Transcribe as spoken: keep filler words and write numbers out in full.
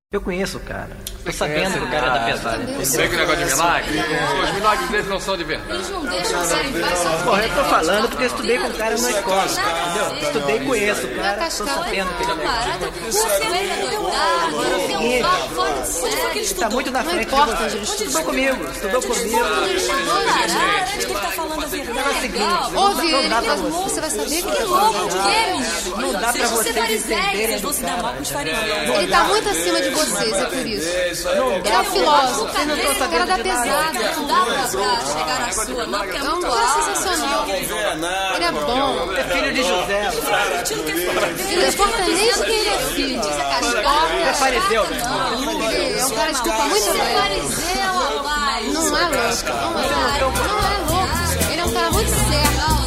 Eu conheço o cara. Tô sabendo que o cara é da pesada. Sei que o negócio de milagre? Os milagres deles não são de verdade. Eles não deixam você em paz só Porra, eu tô falando porque eu estudei com o cara na escola, entendeu? Estudei e conheço o cara, tô sabendo que ele é. Você é doidado, você é um papo fora de série. Ele tá muito na Não frente de importa você. onde ele Estudou estudou. comigo, estudou comigo. Parece que ele tá falando a verdade. É o seguinte, Ouve não ele, dá pra você você. vai saber que louco de quê, menino? Não dá pra vocês entenderem do cara. Ele tá muito acima de vocês, é por isso. Ele é um filósofo, o cara da pesada. Não dá pra chegar à sua, não, porque é um cara sensacional. Ele é bom. É filho de José. Não importa nem de quem ele é filho. É fariseu, né? Ele é um cara de culpa muito grande. Não é louco, não é louco. Não é louco. Ele é um cara muito certo.